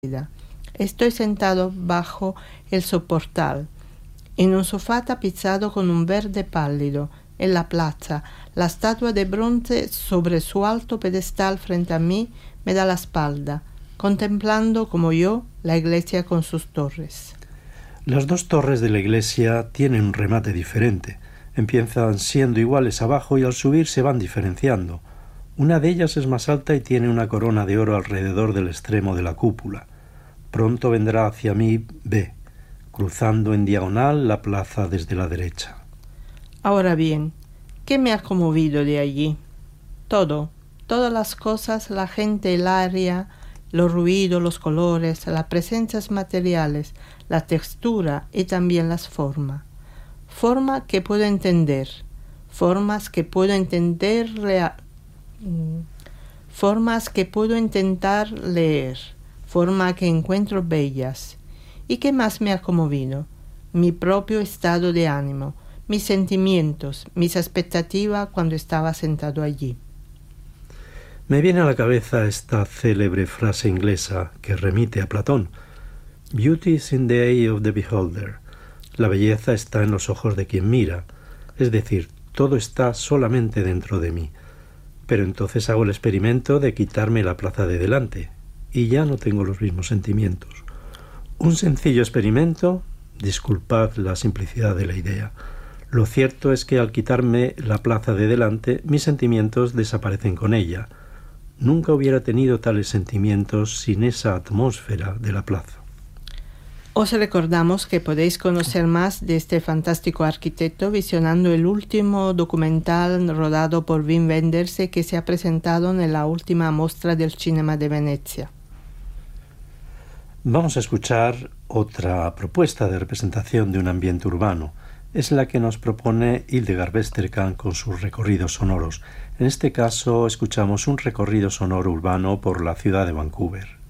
Estoy sentado bajo el soportal, en un sofá tapizado con un verde pálido, en la plaza. La estatua de bronce sobre su alto pedestal frente a mí me da la espalda, contemplando, como yo, la iglesia con sus torres. Las dos torres de la iglesia tienen un remate diferente. Empiezan siendo iguales abajo y al subir se van diferenciando. Una de ellas es más alta y tiene una corona de oro alrededor del extremo de la cúpula. Pronto vendrá hacia mí B, cruzando en diagonal la plaza desde la derecha. Ahora bien, ¿qué me ha conmovido de allí? Todas las cosas, la gente, el área, los ruidos, los colores, las presencias materiales, la textura y también las formas. Formas que puedo entender, formas que puedo intentar leer, formas que encuentro bellas. ¿Y qué más me ha conmovido? Mi propio estado de ánimo, mis sentimientos, mis expectativas cuando estaba sentado allí. Me viene a la cabeza esta célebre frase inglesa que remite a Platón. Beauty is in the eye of the beholder. La belleza está en los ojos de quien mira. Es decir, todo está solamente dentro de mí. Pero entonces hago el experimento de quitarme la plaza de delante y ya no tengo los mismos sentimientos. Un sencillo experimento, disculpad la simplicidad de la idea. Lo cierto es que al quitarme la plaza de delante, mis sentimientos desaparecen con ella. Nunca hubiera tenido tales sentimientos sin esa atmósfera de la plaza. Os recordamos que podéis conocer más de este fantástico arquitecto visionando el último documental rodado por Wim Wenders que se ha presentado en la última mostra del Cinema de Venecia. Vamos a escuchar otra propuesta de representación de un ambiente urbano. Es la que nos propone Hildegard Westerkamp con sus recorridos sonoros. En este caso escuchamos un recorrido sonoro urbano por la ciudad de Vancouver.